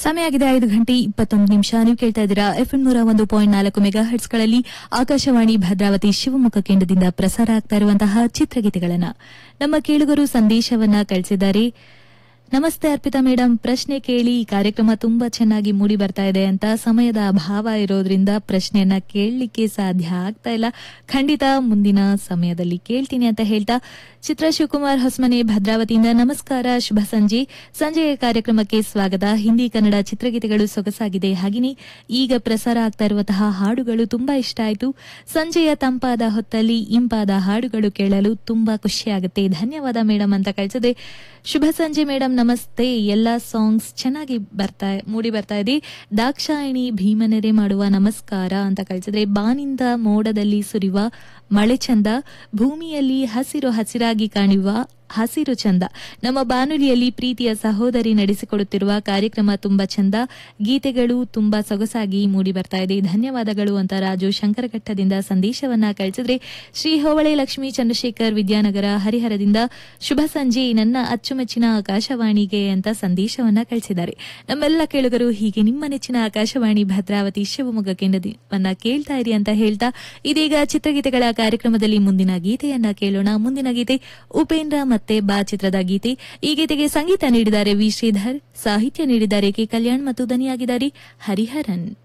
ಸಮಯ ಆಗಿದೆ 5:21. ನೀವು ಕೇಳ್ತಾ ಇದ್ದೀರಾ FM 101.4 ಮೆಗಾ ಹರ್ಟ್ಸ್ಗಳಲ್ಲಿ ಆಕಾಶವಾಣಿ ಭದ್ರಾವತಿ ಶಿವಮೊಗ್ಗ ಕೇಂದ್ರದಿಂದ ಪ್ರಸಾರ ಆಗ್ತಾ ಇರುವಂತಹ ಚಿತ್ರಗೀತೆಗಳನ್ನ ನಮ್ಮ ಕೇಳುಗರು ಸಂದೇಶವನ್ನ ಕಳಿಸಿದ್ದಾರೆ. ನಮಸ್ತೆ ಅರ್ಪಿತಾ ಮೇಡಮ್, ಪ್ರಶ್ನೆ ಕೇಳಿ. ಈ ಕಾರ್ಯಕ್ರಮ ತುಂಬಾ ಚೆನ್ನಾಗಿ ಮೂಡಿ ಬರ್ತಾ ಇದೆ ಅಂತ. ಸಮಯದ ಅಭಾವ ಇರೋದ್ರಿಂದ ಪ್ರಶ್ನೆಯನ್ನ ಕೇಳಲಿಕ್ಕೆ ಸಾಧ್ಯ ಆಗ್ತಾ ಇಲ್ಲ. ಖಂಡಿತ ಮುಂದಿನ ಸಮಯದಲ್ಲಿ ಕೇಳ್ತೀನಿ ಅಂತ ಹೇಳ್ತಾ ಚಿತ್ರ ಶಿವಕುಮಾರ್ ಹೊಸಮನೆ ಭದ್ರಾವತಿಯಿಂದ ನಮಸ್ಕಾರ, ಶುಭ ಸಂಜೆ. ಸಂಜೆಯ ಕಾರ್ಯಕ್ರಮಕ್ಕೆ ಸ್ವಾಗತ. ಹಿಂದಿ ಕನ್ನಡ ಚಿತ್ರಗೀತೆಗಳು ಸೊಗಸಾಗಿದೆ. ಹಾಗೆಯೇ ಈಗ ಪ್ರಸಾರ ಆಗ್ತಾ ಇರುವಂತಹ ಹಾಡುಗಳು ತುಂಬಾ ಇಷ್ಟ ಆಯಿತು. ಸಂಜೆಯ ತಂಪಾದ ಹೊತ್ತಲ್ಲಿ ಇಂಪಾದ ಹಾಡುಗಳು ಕೇಳಲು ತುಂಬಾ ಖುಷಿಯಾಗುತ್ತೆ. ಧನ್ಯವಾದ ಮೇಡಮ್ ಅಂತ ಕಳಿಸಿದೆ. ಶುಭ ಸಂಜೆ ಮೇಡಮ್, ನಮಸ್ತೆ. ಎಲ್ಲಾ ಸಾಂಗ್ಸ್ ಚೆನ್ನಾಗಿ ಮೂಡಿ ಬರ್ತಾ ಇದೆ. ದಾಕ್ಷಾಯಿಣಿ ಭೀಮನೆರೆ ಮಾಡುವ ನಮಸ್ಕಾರ ಅಂತ ಕಳಿಸಿದ್ರೆ, ಬಾನಿಂದ ಮೋಡದಲ್ಲಿ ಸುರಿಯುವ ಮಳೆ ಚಂದ, ಭೂಮಿಯಲ್ಲಿ ಹಸಿರು ಹಸಿರಾಗಿ ಕಾಣುವ ಹಸಿರು ಚಂದ, ನಮ್ಮ ಬಾನುಲಿಯಲ್ಲಿ ಪ್ರೀತಿಯ ಸಹೋದರಿ ನಡೆಸಿಕೊಡುತ್ತಿರುವ ಕಾರ್ಯಕ್ರಮ ತುಂಬಾ ಚಂದ, ಗೀತೆಗಳು ತುಂಬಾ ಸೊಗಸಾಗಿ ಮೂಡಿ ಬರ್ತಾ ಇದೆ. ಧನ್ಯವಾದಗಳು ಅಂತ ರಾಜು ಶಂಕರಘಟ್ಟದಿಂದ ಸಂದೇಶವನ್ನ ಕಳಿಸಿದ್ರೆ, ಶ್ರೀ ಹೋವಳೆ ಲಕ್ಷ್ಮೀ ಚಂದ್ರಶೇಖರ್ ವಿದ್ಯಾನಗರ ಹರಿಹರದಿಂದ ಶುಭ ಸಂಜೆ, ನನ್ನ ಅಚ್ಚುಮೆಚ್ಚಿನ ಆಕಾಶವಾಣಿಗೆ ಅಂತ ಸಂದೇಶವನ್ನ ಕಳಿಸಿದ್ದಾರೆ. ನಮ್ಮೆಲ್ಲ ಕೇಳುಗರು ಹೀಗೆ ನಿಮ್ಮ ನೆಚ್ಚಿನ ಆಕಾಶವಾಣಿ ಭದ್ರಾವತಿ ಶಿವಮೊಗ್ಗ ಕೇಂದ್ರವನ್ನ ಕೇಳ್ತಾ ಇರಿ ಅಂತ ಹೇಳ್ತಾ, ಇದೀಗ ಚಿತ್ರಗೀತೆಗಳ ಕಾರ್ಯಕ್ರಮದಲ್ಲಿ ಮುಂದಿನ ಗೀತೆಯನ್ನ ಕೇಳೋಣ. ಮುಂದಿನ ಗೀತೆ ಉಪೇಂದ್ರ ಮತ್ತೆ ಬಾ ಚಿತ್ರದ ಗೀತೆ. ಈ ಗೀತೆಗೆ ಸಂಗೀತ ನೀಡಿದ್ದಾರೆ ವಿ ಶ್ರೀಧರ್, ಸಾಹಿತ್ಯ ನೀಡಿದ್ದಾರೆ ಕೆ ಕಲ್ಯಾಣ್ ಮತ್ತು ದನಿಯಾಗಿದ್ದಾರೆ ಹರಿಹರನ್.